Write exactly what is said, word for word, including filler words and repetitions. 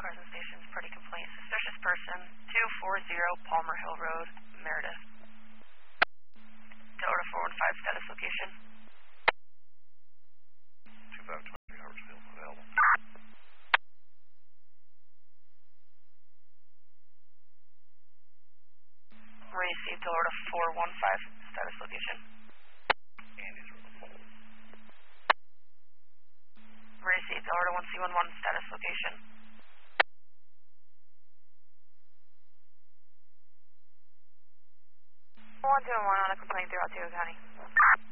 cars and stations, pretty complete. Suspicious person, two forty Palmer Hill Road, Meredith. Delta four one five, status location. two five two three, Hartsfield, available. Received Delta four one five, status location. Andy's on the phone. Received Delta one C one one, status location. one two one on a complaint throughout Tioga County.